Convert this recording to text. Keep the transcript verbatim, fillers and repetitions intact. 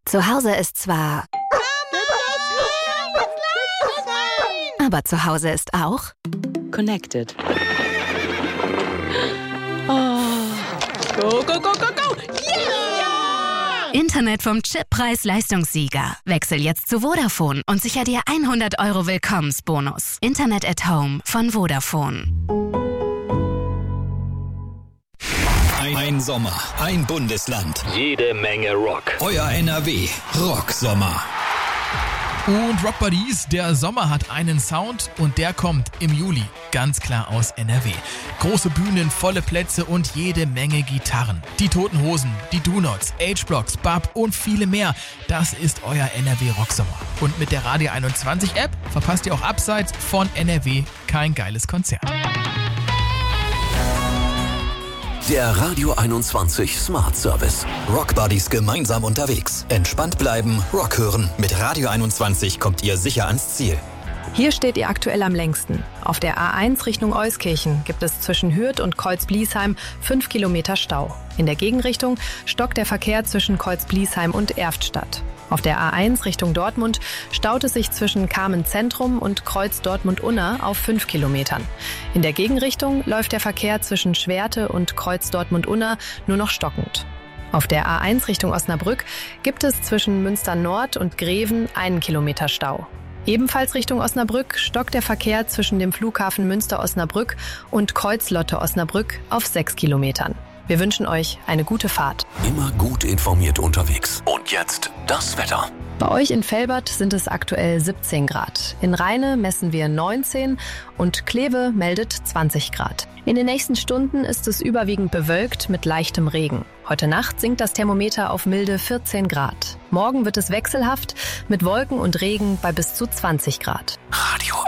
Zu Hause ist zwar... Aber zu Hause ist auch... Connected. Oh. Go, go, go, go, go! Yeah! Internet vom Chippreis-Leistungssieger. Wechsel jetzt zu Vodafone und sicher dir hundert Euro Willkommensbonus. Internet at Home von Vodafone. Ein, ein Sommer, ein Bundesland. Jede Menge Rock. Euer N R W Rocksommer. Und Rock Buddies, der Sommer hat einen Sound und der kommt im Juli, ganz klar aus N R W. Große Bühnen, volle Plätze und jede Menge Gitarren. Die Toten Hosen, die Do-Nots, H-Blocks, Bab und viele mehr. Das ist euer N R W Rocksommer. Und mit der Radio einundzwanzig App verpasst ihr auch abseits von N R W kein geiles Konzert. Der Radio einundzwanzig Smart Service. Rock Buddies gemeinsam unterwegs. Entspannt bleiben, Rock hören. Mit Radio einundzwanzig kommt ihr sicher ans Ziel. Hier steht ihr aktuell am längsten. Auf der A eins Richtung Euskirchen gibt es zwischen Hürth und Kreuz-Bliesheim fünf Kilometer Stau. In der Gegenrichtung stockt der Verkehr zwischen Kreuz-Bliesheim und Erftstadt. Auf der A eins Richtung Dortmund staut es sich zwischen Kamen-Zentrum und Kreuz-Dortmund-Unna auf fünf Kilometern. In der Gegenrichtung läuft der Verkehr zwischen Schwerte und Kreuz-Dortmund-Unna nur noch stockend. Auf der A eins Richtung Osnabrück gibt es zwischen Münster-Nord und Greven einen Kilometer Stau. Ebenfalls Richtung Osnabrück stockt der Verkehr zwischen dem Flughafen Münster-Osnabrück und Kreuz-Lotte-Osnabrück auf sechs Kilometern. Wir wünschen euch eine gute Fahrt. Immer gut informiert unterwegs. Und jetzt das Wetter. Bei euch in Velbert sind es aktuell siebzehn Grad. In Rheine messen wir neunzehn und Kleve meldet zwanzig Grad. In den nächsten Stunden ist es überwiegend bewölkt mit leichtem Regen. Heute Nacht sinkt das Thermometer auf milde vierzehn Grad. Morgen wird es wechselhaft mit Wolken und Regen bei bis zu zwanzig Grad. Radio